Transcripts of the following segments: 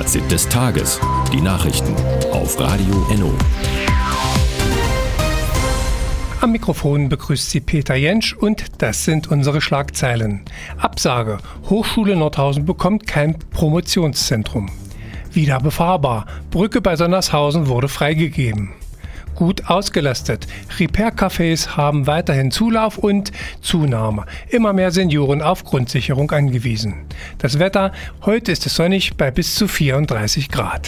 Fazit des Tages. Die Nachrichten auf Radio Enno. Am Mikrofon begrüßt Sie Peter Jentsch und das sind unsere Schlagzeilen. Absage: Hochschule Nordhausen bekommt kein Promotionszentrum. Wieder befahrbar: Brücke bei Sonnershausen wurde freigegeben. Gut ausgelastet: Repair-Cafés haben weiterhin Zulauf und Zunahme. Immer mehr Senioren auf Grundsicherung angewiesen. Das Wetter: Heute ist es sonnig bei bis zu 34 Grad.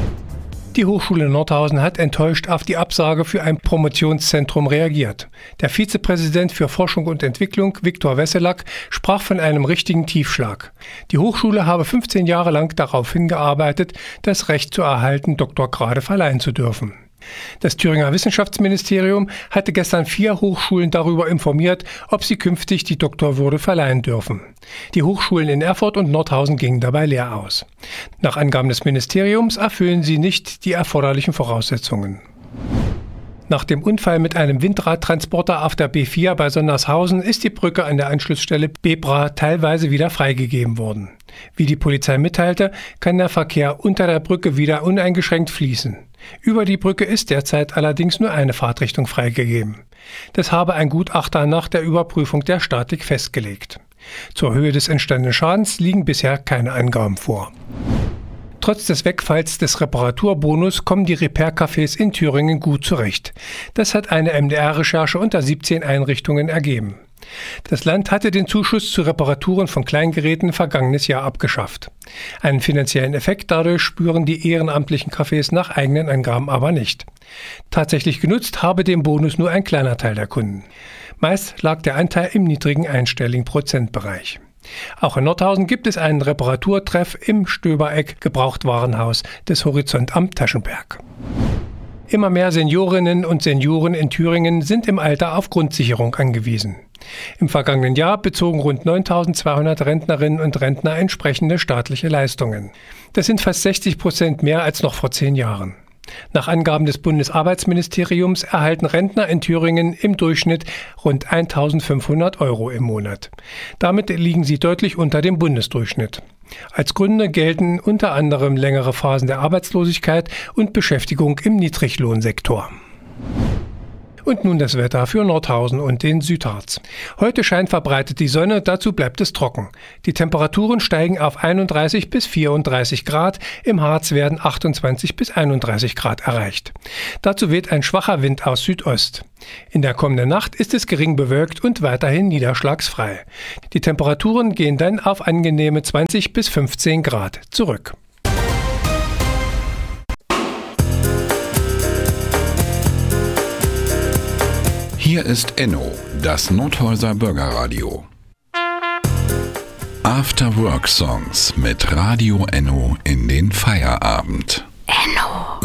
Die Hochschule Nordhausen hat enttäuscht auf die Absage für ein Promotionszentrum reagiert. Der Vizepräsident für Forschung und Entwicklung, Viktor Wesselack, sprach von einem richtigen Tiefschlag. Die Hochschule habe 15 Jahre lang darauf hingearbeitet, das Recht zu erhalten, Doktorgrade verleihen zu dürfen. Das Thüringer Wissenschaftsministerium hatte gestern 4 Hochschulen darüber informiert, ob sie künftig die Doktorwürde verleihen dürfen. Die Hochschulen in Erfurt und Nordhausen gingen dabei leer aus. Nach Angaben des Ministeriums erfüllen sie nicht die erforderlichen Voraussetzungen. Nach dem Unfall mit einem Windradtransporter auf der B4 bei Sonnershausen ist die Brücke an der Anschlussstelle Bebra teilweise wieder freigegeben worden. Wie die Polizei mitteilte, kann der Verkehr unter der Brücke wieder uneingeschränkt fließen. Über die Brücke ist derzeit allerdings nur eine Fahrtrichtung freigegeben. Das habe ein Gutachter nach der Überprüfung der Statik festgelegt. Zur Höhe des entstandenen Schadens liegen bisher keine Angaben vor. Trotz des Wegfalls des Reparaturbonus kommen die Repair-Cafés in Thüringen gut zurecht. Das hat eine MDR-Recherche unter 17 Einrichtungen ergeben. Das Land hatte den Zuschuss zu Reparaturen von Kleingeräten vergangenes Jahr abgeschafft. Einen finanziellen Effekt dadurch spüren die ehrenamtlichen Cafés nach eigenen Angaben aber nicht. Tatsächlich genutzt habe den Bonus nur ein kleiner Teil der Kunden. Meist lag der Anteil im niedrigen einstelligen Prozentbereich. Auch in Nordhausen gibt es einen Reparaturtreff im Stöbereck Gebrauchtwarenhaus des Horizont am Taschenberg. Immer mehr Seniorinnen und Senioren in Thüringen sind im Alter auf Grundsicherung angewiesen. Im vergangenen Jahr bezogen rund 9.200 Rentnerinnen und Rentner entsprechende staatliche Leistungen. Das sind fast 60% mehr als noch vor 10 Jahren. Nach Angaben des Bundesarbeitsministeriums erhalten Rentner in Thüringen im Durchschnitt rund 1.500 € im Monat. Damit liegen sie deutlich unter dem Bundesdurchschnitt. Als Gründe gelten unter anderem längere Phasen der Arbeitslosigkeit und Beschäftigung im Niedriglohnsektor. Und nun das Wetter für Nordhausen und den Südharz. Heute scheint verbreitet die Sonne, dazu bleibt es trocken. Die Temperaturen steigen auf 31 bis 34 Grad, im Harz werden 28 bis 31 Grad erreicht. Dazu weht ein schwacher Wind aus Südost. In der kommenden Nacht ist es gering bewölkt und weiterhin niederschlagsfrei. Die Temperaturen gehen dann auf angenehme 20 bis 15 Grad zurück. Hier ist Enno, das Nordhäuser Bürgerradio. After Work Songs mit Radio Enno in den Feierabend.